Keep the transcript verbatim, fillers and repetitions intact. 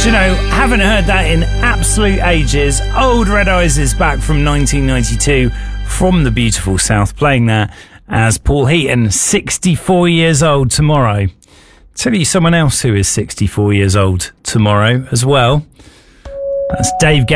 you know, haven't heard that in absolute ages. Old Red Eyes is back from nineteen ninety-two from the beautiful South, playing that as Paul Heaton, sixty-four years old tomorrow. Tell you someone else who is sixty-four years old tomorrow as well. That's Dave Gaines.